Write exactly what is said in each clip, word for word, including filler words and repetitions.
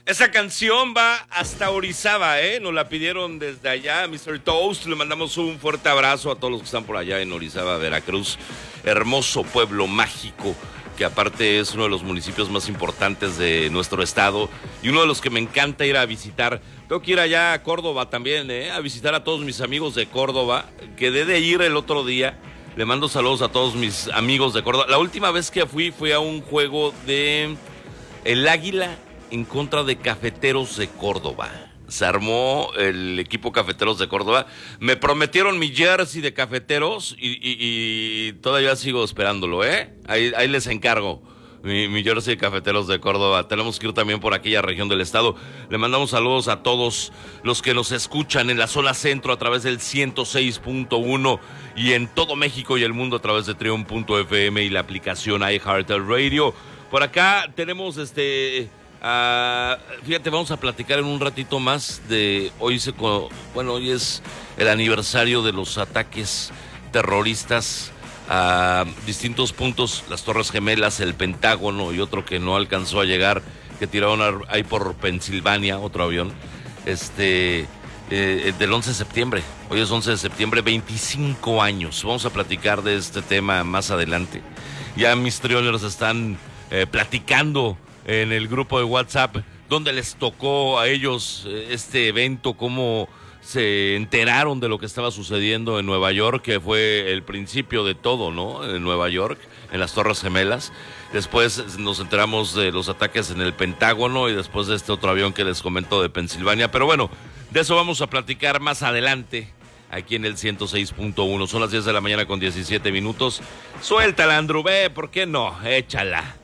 Esa canción va hasta Orizaba, ¿eh? Nos la pidieron desde allá, mister Toast. Le mandamos un fuerte abrazo a todos los que están por allá en Orizaba, Veracruz. Hermoso pueblo mágico, que aparte es uno de los municipios más importantes de nuestro estado y uno de los que me encanta ir a visitar. Tengo que ir allá a Córdoba también, ¿eh? A visitar a todos mis amigos de Córdoba. Quedé de ir el otro día. Le mando saludos a todos mis amigos de Córdoba. La última vez que fui, fui a un juego de el Águila en contra de Cafeteros de Córdoba. Se armó el equipo Cafeteros de Córdoba. Me prometieron mi jersey de Cafeteros y, y, y todavía sigo esperándolo, ¿eh? Ahí, ahí les encargo mi, mi jersey de Cafeteros de Córdoba. Tenemos que ir también por aquella región del estado. Le mandamos saludos a todos los que nos escuchan en la zona centro a través del ciento seis punto uno y en todo México y el mundo a través de Trion punto F M y la aplicación iHeartRadio. Por acá tenemos este... Uh, fíjate, vamos a platicar en un ratito más de hoy se bueno hoy es el aniversario de los ataques terroristas a distintos puntos, las Torres Gemelas, el Pentágono y otro que no alcanzó a llegar, que tiraron ahí por Pensilvania, otro avión, este eh, del once de septiembre. Hoy es once de septiembre, veinticinco años. Vamos a platicar de este tema más adelante. Ya mis trioners están eh, platicando en el grupo de WhatsApp, donde les tocó a ellos este evento, cómo se enteraron de lo que estaba sucediendo en Nueva York, que fue el principio de todo, ¿no? En Nueva York, en las Torres Gemelas. Después nos enteramos de los ataques en el Pentágono y después de este otro avión que les comento de Pensilvania. Pero bueno, de eso vamos a platicar más adelante, aquí en el ciento seis punto uno. Son las diez de la mañana con diecisiete minutos. Suéltala, Andrew, ve, ¿por qué no? Échala.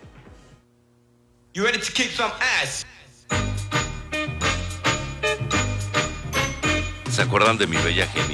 You ready to kick some ass? ¿Se acuerdan de Mi Bella Genia?